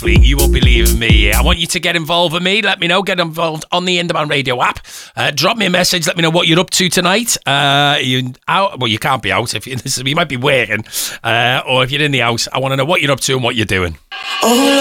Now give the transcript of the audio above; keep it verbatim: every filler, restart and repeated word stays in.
honestly, you won't believe me. I want you to get involved with me. Let me know. Get involved on the Indie Man Radio app. Uh, drop me a message. Let me know what you're up to tonight. Uh, you out? Well, you can't be out if you, you might be working, uh, or if you're in the house. I want to know what you're up to and what you're doing. Oh,